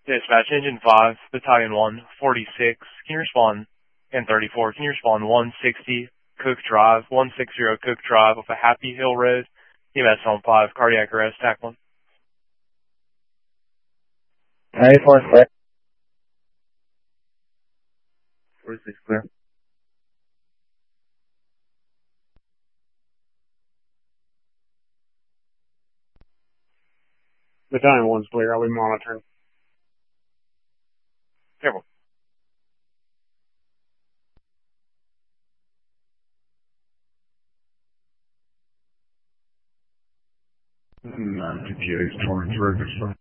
Dispatch, Engine 5, Battalion 1, 46, can you respond? And 34, can you respond 160, Cook Drive, 160 Cook Drive off of Happy Hill Road, EMS on 5, cardiac arrest, TAC 1. 94 clear. 46 clear. Battalion 1's clear. I'll be monitoring. Careful. PPA's 23,